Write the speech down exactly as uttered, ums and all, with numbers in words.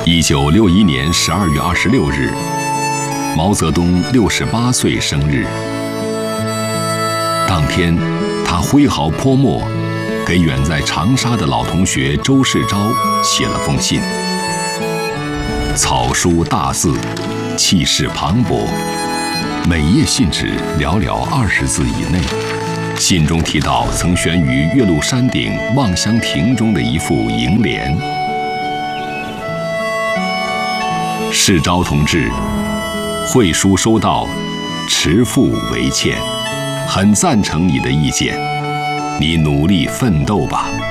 一九六一年十二月二十六日，毛泽东六十八岁生日。当天，他挥毫泼墨，给远在长沙的老同学周世钊写了封信。草书大字，气势磅礴，每页信纸寥寥二十字以内。信中提到曾悬于岳麓山顶望乡亭中的一副楹联。世钊同志，会书收到，持付为欠，很赞成你的意见，你努力奋斗吧。